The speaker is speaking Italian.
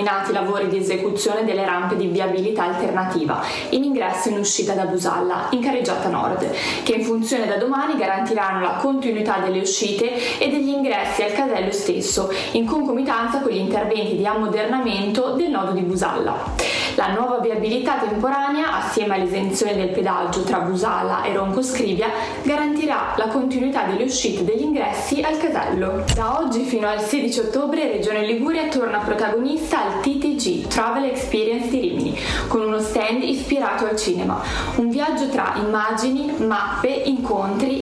terminati i lavori di esecuzione delle rampe di viabilità alternativa in ingresso e in uscita da Busalla, in carreggiata nord, che in funzione da domani garantiranno la continuità delle uscite e degli ingressi al casello stesso, in concomitanza con gli interventi di ammodernamento del nodo di Busalla. La nuova viabilità temporanea, assieme all'esenzione del pedaggio tra Busala e Ronco Scrivia, garantirà la continuità delle uscite e degli ingressi al casello. Da oggi fino al 16 ottobre Regione Liguria torna protagonista al TTG Travel Experience di Rimini, con uno stand ispirato al cinema. Un viaggio tra immagini, mappe, incontri